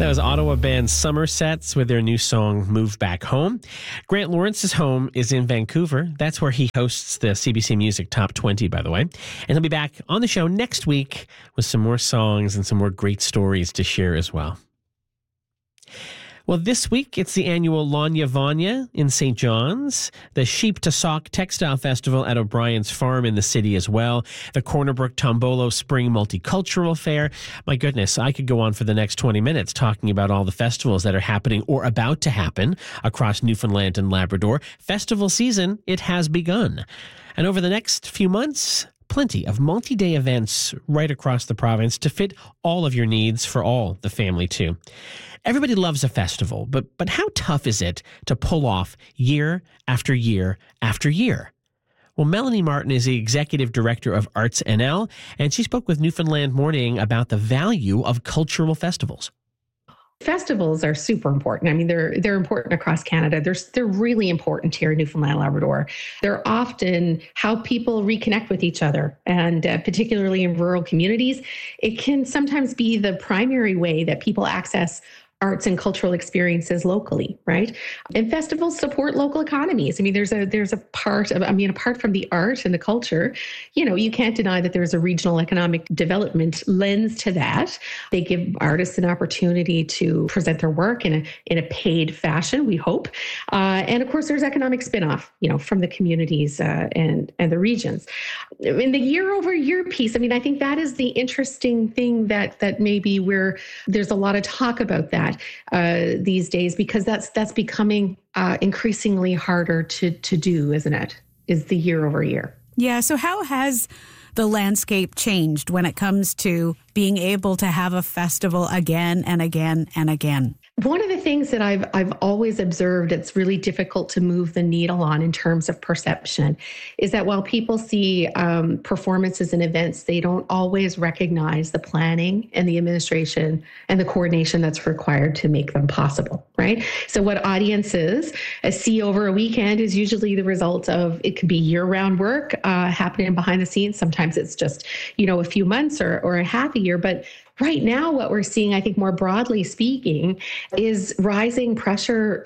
That was Ottawa band Somersets with their new song, Move Back Home. Grant Lawrence's home is in Vancouver. That's where he hosts the CBC Music Top 20, by the way. And he'll be back on the show next week with some more songs and some more great stories to share as well. Well, this week, it's the annual Lanya Vanya in St. John's, the Sheep to Sock Textile Festival at O'Brien's Farm in the city as well, the Corner Brook Tombolo Spring Multicultural Fair. My goodness, I could go on for the next 20 minutes talking about all the festivals that are happening or about to happen across Newfoundland and Labrador. Festival season, it has begun. And over the next few months, plenty of multi-day events right across the province to fit all of your needs for all the family too. Everybody loves a festival, but how tough is it to pull off year after year after year? Well, Melanie Martin is the Executive Director of Arts NL, and she spoke with Newfoundland Morning about the value of cultural festivals. Festivals are super important. I mean, they're important across Canada. They're really important here in Newfoundland and Labrador. They're often how people reconnect with each other, and particularly in rural communities, it can sometimes be the primary way that people access arts and cultural experiences locally, right? And festivals support local economies. I mean, there's a part of, apart from the art and the culture, you can't deny that there's a regional economic development lens to that. They give artists an opportunity to present their work in a paid fashion, we hope. And of course, there's economic spin-off, from the communities and the regions. In the year-over-year piece, I think that is the interesting thing that maybe there's a lot of talk about that these days, because that's becoming increasingly harder to do, isn't it? Is the year over year. Yeah. So how has the landscape changed when it comes to being able to have a festival again and again and again? One of the things that I've always observed it's really difficult to move the needle on in terms of perception is that while people see performances and events, they don't always recognize the planning and the administration and the coordination that's required to make them possible, right? So what audiences see over a weekend is usually the result of, it could be year-round work happening behind the scenes. Sometimes it's just, a few months or a half a year, but right now, what we're seeing, I think more broadly speaking, is rising pressure.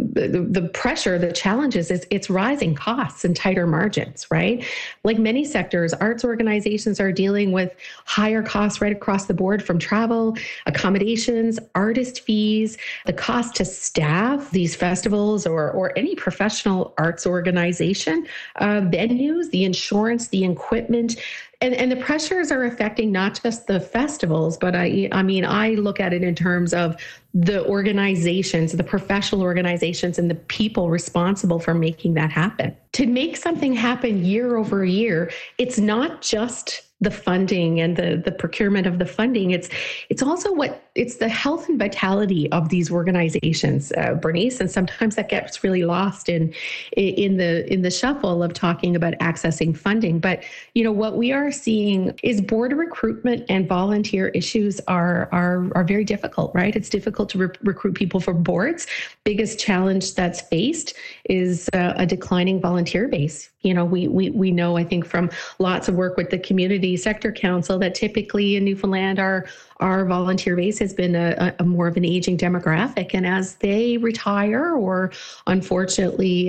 The challenges is it's rising costs and tighter margins, right? Like many sectors, arts organizations are dealing with higher costs right across the board, from travel, accommodations, artist fees, the cost to staff these festivals or any professional arts organization, venues, the insurance, the equipment. And the pressures are affecting not just the festivals, but I look at it in terms of the organizations, the professional organizations, and the people responsible for making that happen. To make something happen year over year, it's not just the funding and the procurement of the funding. It's also it's the health and vitality of these organizations, Bernice. And sometimes that gets really lost in the shuffle of talking about accessing funding. But what we are seeing is board recruitment and volunteer issues are very difficult, right? It's difficult to recruit people for boards. Biggest challenge that's faced is a declining volunteer base. We know, I think, from lots of work with the Community Sector Council that typically in Newfoundland our volunteer base has been a more of an aging demographic. And as they retire or unfortunately,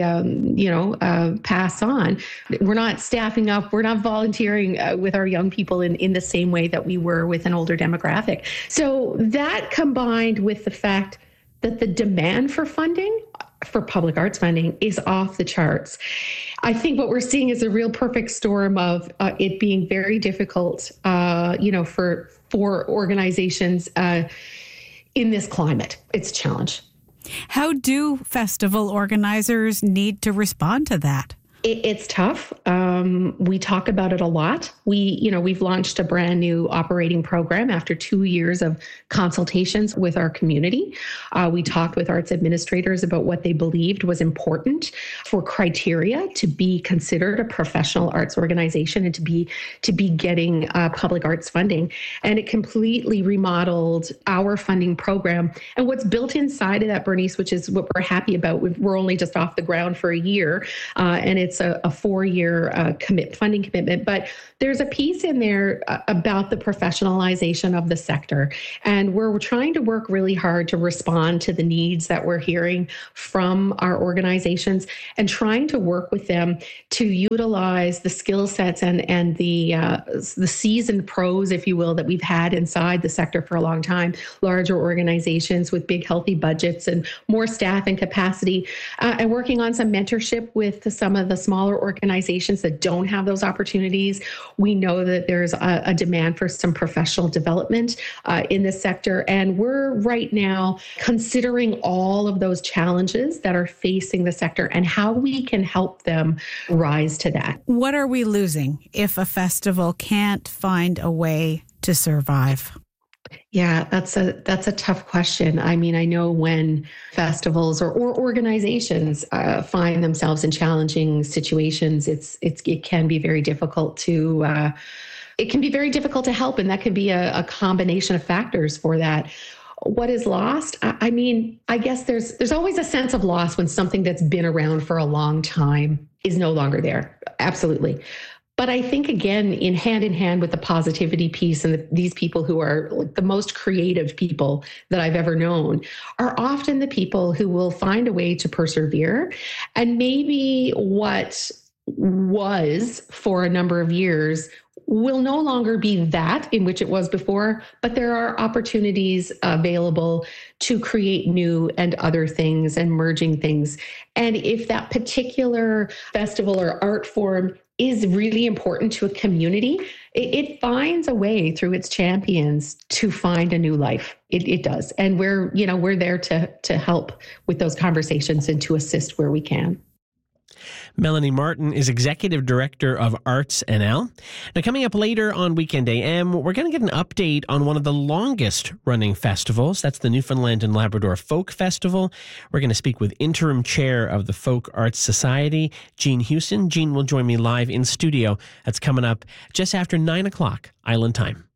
pass on, we're not staffing up, we're not volunteering with our young people in the same way that we were with an older demographic. So that combined with the fact that the demand for funding, for public arts funding, is off the charts. I think what we're seeing is a real perfect storm of it being very difficult, for organizations in this climate. It's a challenge. How do festival organizers need to respond to that? It's tough. We talk about it a lot. We've launched a brand new operating program after 2 years of consultations with our community. We talked with arts administrators about what they believed was important for criteria to be considered a professional arts organization and to be getting public arts funding. And it completely remodeled our funding program. And what's built inside of that, Bernice, which is what we're happy about, we're only just off the ground for a year, and it's it's a 4-year funding commitment, but there's a piece in there about the professionalization of the sector. And we're trying to work really hard to respond to the needs that we're hearing from our organizations and trying to work with them to utilize the skill sets and the seasoned pros, if you will, that we've had inside the sector for a long time, larger organizations with big healthy budgets and more staff and capacity, and working on some mentorship with some of the smaller organizations that don't have those opportunities. We know that there's a demand for some professional development in this sector, and we're right now considering all of those challenges that are facing the sector and how we can help them rise to that. What are we losing if a festival can't find a way to survive? Yeah, that's a tough question. I mean, I know when festivals or organizations find themselves in challenging situations, it can be very difficult to help, and that can be a combination of factors for that. What is lost? I mean, I guess there's always a sense of loss when something that's been around for a long time is no longer there. Absolutely. But I think, again, in hand with the positivity piece, and these people who are like the most creative people that I've ever known are often the people who will find a way to persevere. And maybe what was for a number of years will no longer be that in which it was before, but there are opportunities available to create new and other things and merging things. And if that particular festival or art form is really important to a community, it finds a way through its champions to find a new life. It does. And we're there to help with those conversations and to assist where we can. Melanie Martin is Executive Director of Arts NL. Now, coming up later on Weekend AM, we're going to get an update on one of the longest running festivals. That's the Newfoundland and Labrador Folk Festival. We're going to speak with interim chair of the Folk Arts Society, Jean Houston. Jean will join me live in studio. That's coming up just after 9 o'clock Island time.